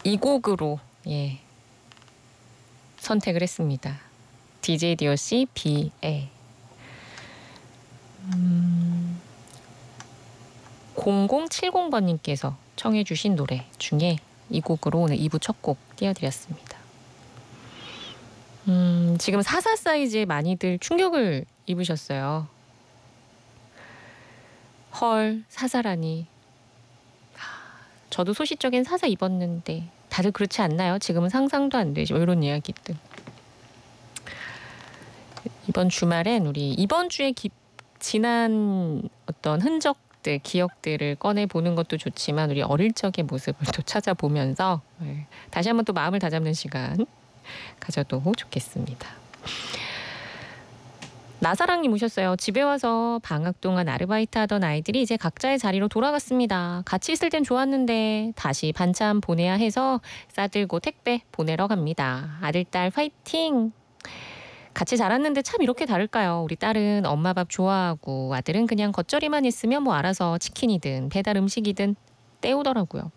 이 곡으로 선택을 했습니다. DJ DOC BA. 0070번님께서 청해 주신 노래 중에 이 곡으로 오늘 2부 첫 곡 띄워드렸습니다. 지금 44 사이즈에 많이들 충격을 입으셨어요. 헐, 사사라니. 저도 소시적인 사사 입었는데 다들 그렇지 않나요? 지금은 상상도 안 되죠. 이런 이야기들. 이번 주말엔 우리 이번 주에 지난 어떤 흔적들, 기억들을 꺼내보는 것도 좋지만 우리 어릴 적의 모습을 또 찾아보면서 다시 한번 또 마음을 다잡는 시간 가져도 좋겠습니다. 나사랑님 오셨어요. 집에 와서 방학 동안 아르바이트 하던 아이들이 이제 각자의 자리로 돌아갔습니다. 같이 있을 땐 좋았는데 다시 반찬 보내야 해서 싸들고 택배 보내러 갑니다. 아들, 딸 화이팅! 같이 자랐는데 참 이렇게 다를까요? 우리 딸은 엄마 밥 좋아하고 아들은 그냥 겉절이만 있으면 뭐 알아서 치킨이든 배달 음식이든 때우더라고요.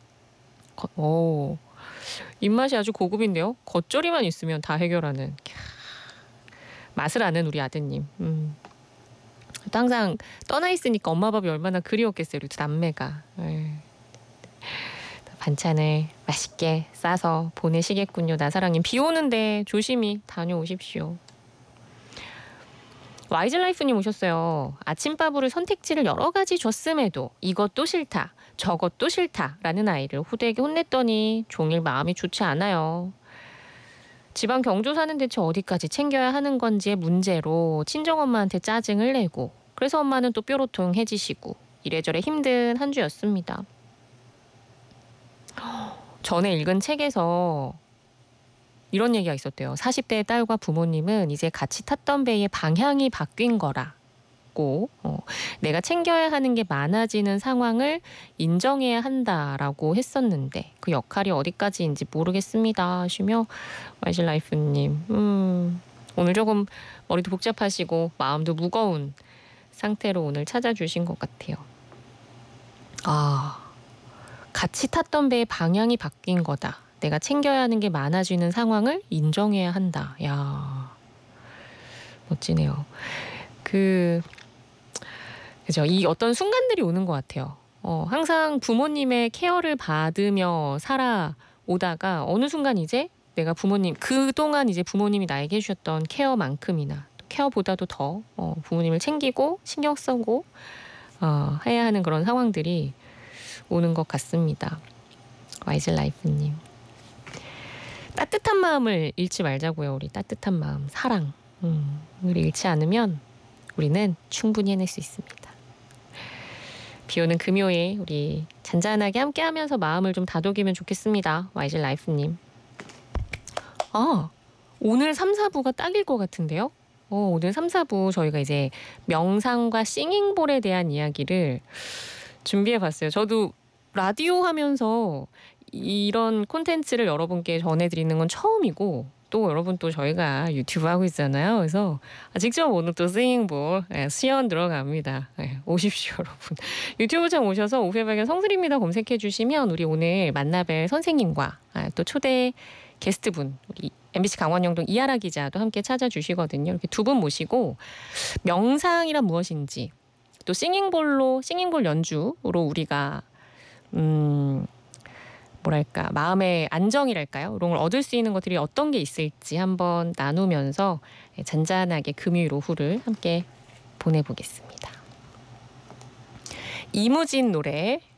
오, 입맛이 아주 고급인데요. 겉절이만 있으면 다 해결하는. 맛을 아는 우리 아드님. 또 항상 떠나 있으니까 엄마 밥이 얼마나 그리웠겠어요. 우리 남매가. 반찬을 맛있게 싸서 보내시겠군요. 나사랑님. 비 오는데 조심히 다녀오십시오. 와이즈라이프님 오셨어요. 아침밥으로 선택지를 여러 가지 줬음에도 이것도 싫다, 저것도 싫다라는 아이를 후대에게 혼냈더니 종일 마음이 좋지 않아요. 지방 경조 사는 대체 어디까지 챙겨야 하는 건지의 문제로 친정엄마한테 짜증을 내고 그래서 엄마는 또 뾰로통해지시고 이래저래 힘든 한 주였습니다. 전에 읽은 책에서 이런 얘기가 있었대요. 40대의 딸과 부모님은 이제 같이 탔던 배의 방향이 바뀐 거라고 내가 챙겨야 하는 게 많아지는 상황을 인정해야 한다라고 했었는데 그 역할이 어디까지인지 모르겠습니다 하시며 와이즈라이프님 오늘 조금 머리도 복잡하시고 마음도 무거운 상태로 오늘 찾아주신 것 같아요. 같이 탔던 배의 방향이 바뀐 거다. 내가 챙겨야 하는 게 많아지는 상황을 인정해야 한다. 야, 멋지네요. 그죠? 이 어떤 순간들이 오는 것 같아요. 항상 부모님의 케어를 받으며 살아오다가 어느 순간 이제 내가 그동안 이제 부모님이 나에게 해주셨던 케어만큼이나 케어보다도 더 부모님을 챙기고 신경 쓰고 해야 하는 그런 상황들이 오는 것 같습니다. 와이즈라이프님. 따뜻한 마음을 잃지 말자고요. 우리 따뜻한 마음, 사랑. 우리 잃지 않으면 우리는 충분히 해낼 수 있습니다. 비 오는 금요일 우리 잔잔하게 함께하면서 마음을 좀 다독이면 좋겠습니다. 와이즈라이프님. 오늘 3, 4부가 딱일 것 같은데요. 오늘 3, 4부 저희가 이제 명상과 싱잉볼에 대한 이야기를 준비해봤어요. 저도 라디오 하면서 이런 콘텐츠를 여러분께 전해드리는 건 처음이고 또 여러분 또 저희가 유튜브 하고 있잖아요. 그래서 직접 오늘 또 싱잉볼 시연 들어갑니다. 오십시오 여러분. 유튜브창 오셔서 오페발견 성슬입니다 검색해 주시면 우리 오늘 만나뵐 선생님과 또 초대 게스트분 우리 MBC 강원영동 이하라 기자도 함께 찾아주시거든요. 이렇게 두 분 모시고 명상이란 무엇인지 또 싱잉볼 연주로 우리가 뭐랄까 마음의 안정이랄까요? 이런 걸 얻을 수 있는 것들이 어떤 게 있을지 한번 나누면서 잔잔하게 금요일 오후를 함께 보내보겠습니다. 이무진 노래